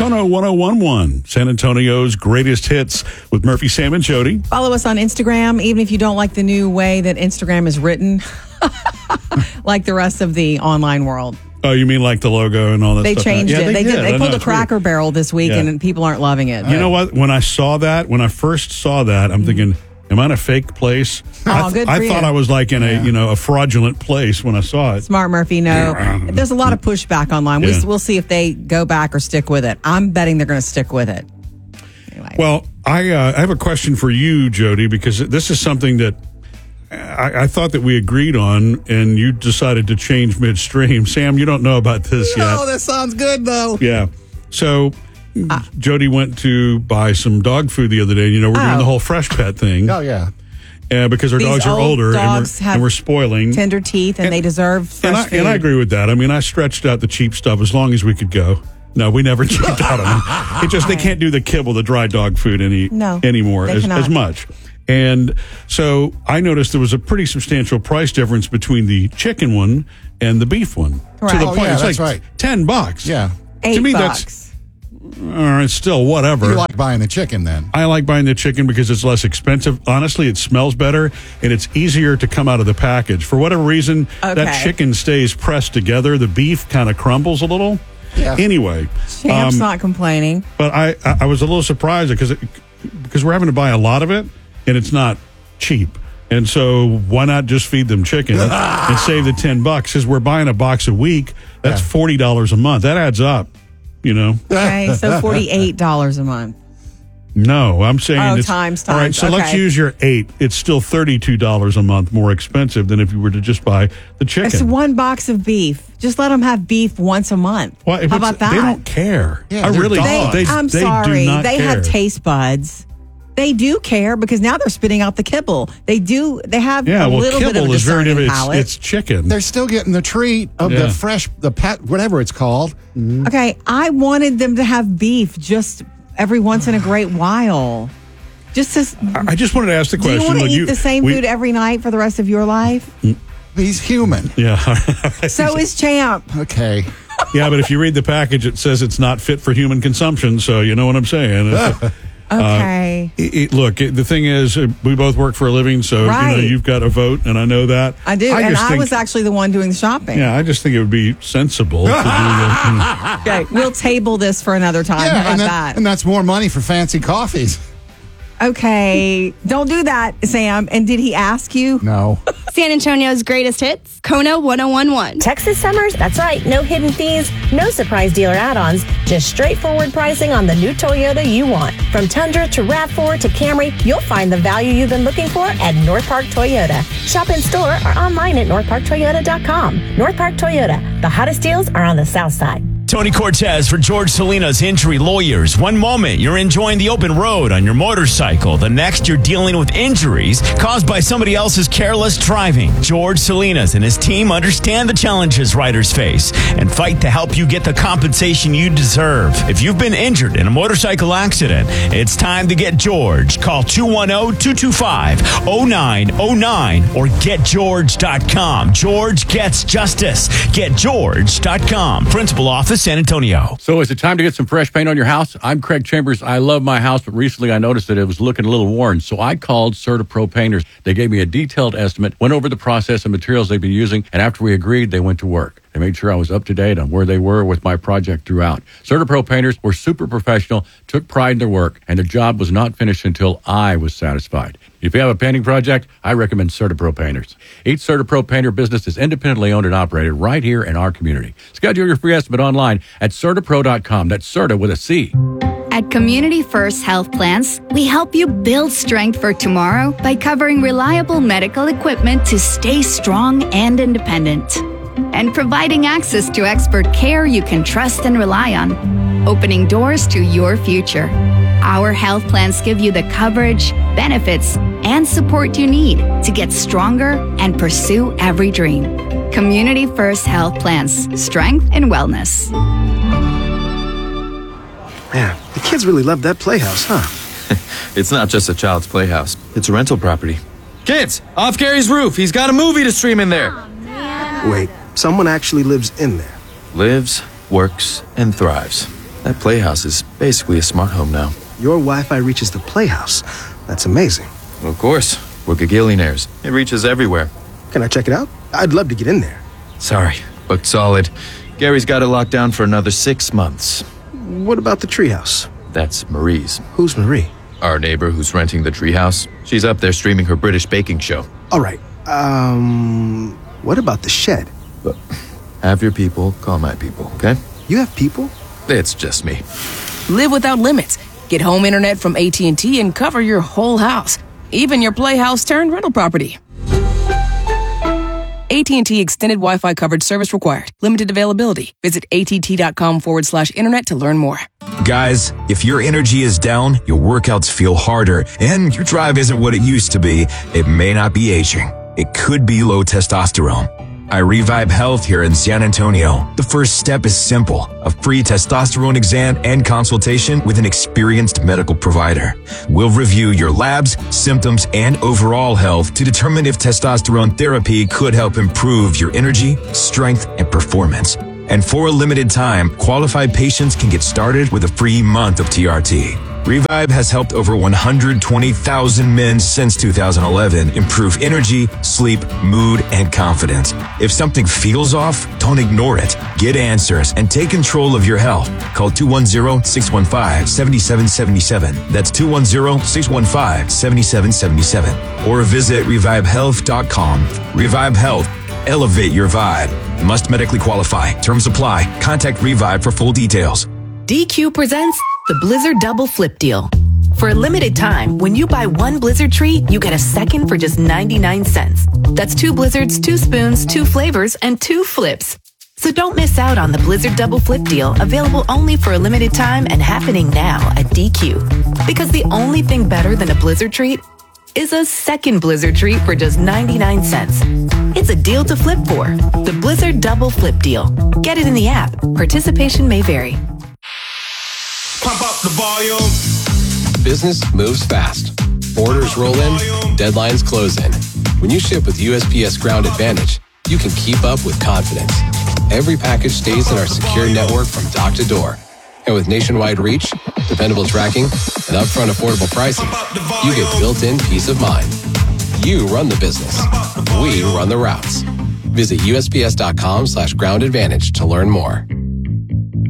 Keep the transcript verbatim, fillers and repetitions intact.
Kono ten eleven, San Antonio's greatest hits with Murphy, Sam, and Jody. Follow us on Instagram, even if you don't like the new way that Instagram is written, like the rest of the online world. Oh, you mean like the logo and all that they stuff? Changed yeah, it. They, they did. They I pulled know, a Cracker weird. Barrel this week, yeah. and people aren't loving it. You know what? When I saw that, when I first saw that, I'm thinking, am I in a fake place? Oh, I, th- good I for thought you. I was like in Yeah. a you know a fraudulent place when I saw it. Smart Murphy, no. There's a lot of pushback online. We, Yeah. We'll see if they go back or stick with it. I'm betting they're going to stick with it. Anyway. Well, I uh, I have a question for you, Jody, because this is something that I, I thought that we agreed on, and you decided to change midstream. Sam, you don't know about this yet. Oh, that sounds good, though. Yeah. So uh, Jody went to buy some dog food the other day. You know, we're doing Oh. the whole fresh pet thing. Oh, yeah. Uh, because our These dogs are old older dogs and, we're, have and we're spoiling. Tender teeth, and, And- they deserve fresh And I, food. and I agree with that. I mean, I stretched out the cheap stuff as long as we could go. No, we never cheaped out on them. It just, they can't do the kibble, the dry dog food any No, anymore they as, cannot. as much. And so I noticed there was a pretty substantial price difference between the chicken one and the beef one. Correct. To the Oh, point, yeah, it's that's like right. ten bucks. Yeah. Eight to me, bucks. that's all right. Still, whatever. You like buying the chicken, then? I like buying the chicken because it's less expensive. Honestly, it smells better and it's easier to come out of the package. For whatever reason, that Okay. chicken stays pressed together. The beef kind of crumbles a little. Yeah. Anyway, Champ's um, not complaining. but I, I, I was a little surprised because it, because we're having to buy a lot of it and it's not cheap. And so why not just feed them chicken and save the ten bucks? Because we're buying a box a week. That's Yeah. forty dollars a month. That adds up, you know. Okay, so forty-eight dollars a month. No, I'm saying Oh, it's times, all right. times, So let's okay. use your eight. It's still thirty-two dollars a month more expensive than if you were to just buy the chicken. It's one box of beef. Just let them have beef once a month. Why- How what's- about that? They don't care. Yeah, I they're really dogs. They- they, I'm they sorry. do not they care. have taste buds. They do care because now they're spitting out the kibble. They do. They have Yeah, a well, little bit of kibble a is very discerning different. It's, palate. it's chicken. They're still getting the treat of Yeah. the fresh, the pet, whatever it's called. Okay, I wanted them to have beef just every once in a great while. Just to, I just wanted to ask the do question. you want to when eat the same we- food every night for the rest of your life? He's human. Yeah. So is Champ. Okay. Yeah, but if you read the package, it says it's not fit for human consumption. So you know what I'm saying. It's- Okay. It, it- look, it, the thing is, uh, we both work for a living, so you know Right. you've got a vote, and I know that. I do, and just I think- was actually the one doing the shopping. Yeah, I just think it would be sensible to do that. Okay, we'll table this for another time. How Yeah, about and, that- that? and that's more money for fancy coffees. Okay, don't do that, Sam. And did he ask you? No. San Antonio's greatest hits, Kono ten eleven. Texas summers, that's right. No hidden fees, no surprise dealer add-ons, just straightforward pricing on the new Toyota you want. From Tundra to RAV four to Camry, you'll find the value you've been looking for at North Park Toyota. Shop in store or online at north park toyota dot com. North Park Toyota, the hottest deals are on the south side. Tony Cortez for George Salinas Injury Lawyers. One moment, you're enjoying the open road on your motorcycle. The next, you're dealing with injuries caused by somebody else's careless driving. George Salinas and his team understand the challenges riders face and fight to help you get the compensation you deserve. If you've been injured in a motorcycle accident, it's time to get George. Call two one zero, two two five, zero nine zero nine or get george dot com. George gets justice. get george dot com. Principal Office, San Antonio. So is it time to get some fresh paint on your house? I'm Craig Chambers. I love my house, but recently I noticed that it was looking a little worn. So I called CertaPro Painters. They gave me a detailed estimate, went over the process and materials they've been using, and after we agreed, they went to work. They made sure I was up to date on where they were with my project throughout. CertaPro Painters were super professional, took pride in their work, and their job was not finished until I was satisfied. If you have a painting project, I recommend CertaPro Painters. Each CertaPro Painter business is independently owned and operated right here in our community. Schedule your free estimate online at certapro dot com. That's Certa with a C. At Community First Health Plans, we help you build strength for tomorrow by covering reliable medical equipment to stay strong and independent, and providing access to expert care you can trust and rely on, opening doors to your future. Our health plans give you the coverage, benefits, and support you need to get stronger and pursue every dream. Community First Health Plans, strength and wellness. Man, the kids really love that playhouse, huh? It's not just a child's playhouse. It's a rental property. Kids, off Gary's roof. He's got a movie to stream in there. Wait, someone actually lives in there. Lives, works, and thrives. That playhouse is basically a smart home now. Your Wi-Fi reaches the playhouse. That's amazing. Well, of course. We're gagillionaires. It reaches everywhere. Can I check it out? I'd love to get in there. Sorry, booked solid. Gary's got it locked down for another six months. What about the treehouse? That's Marie's. Who's Marie? Our neighbor who's renting the treehouse. She's up there streaming her British baking show. All right. Um, what about the shed? But have your people call my people, okay? You have people? It's just me. Live without limits. Get home internet from A T and T and cover your whole house, even your playhouse turned rental property. A T and T Extended Wi-Fi coverage service required. Limited availability. Visit att.com forward slash internet to learn more. Guys, if your energy is down, your workouts feel harder, and your drive isn't what it used to be, it may not be aging. It could be low testosterone. I Revive Health here in San Antonio. The first step is simple: a free testosterone exam and consultation with an experienced medical provider. We'll review your labs, symptoms, and overall health to determine if testosterone therapy could help improve your energy, strength, and performance. And for a limited time, qualified patients can get started with a free month of T R T. Revive has helped over one hundred twenty thousand men since two thousand eleven improve energy, sleep, mood, and confidence. If something feels off, don't ignore it. Get answers and take control of your health. Call two one zero, six one five, seven seven seven seven. That's two one zero, six one five, seven seven seven seven. Or visit revive health dot com. Revive Health. Elevate your vibe. Must medically qualify. Terms apply. Contact Revive for full details. D Q presents the Blizzard Double Flip Deal. For a limited time, when you buy one Blizzard treat, you get a second for just ninety-nine cents. That's two Blizzards, two spoons, two flavors, and two flips. So don't miss out on the Blizzard Double Flip Deal, available only for a limited time and happening now at D Q. Because the only thing better than a Blizzard treat is a second Blizzard treat for just ninety-nine cents. It's a deal to flip for. The Blizzard Double Flip Deal. Get it in the app. Participation may vary. Pump up the volume. Business moves fast. Orders roll in, deadlines close in. When you ship with U S P S Ground Advantage, you can keep up with confidence. Every package stays in our secure network from dock to door. And with nationwide reach, dependable tracking, and upfront affordable pricing, you get built-in peace of mind. You run the business. We run the routes. Visit U S P S dot com slash ground advantage to learn more.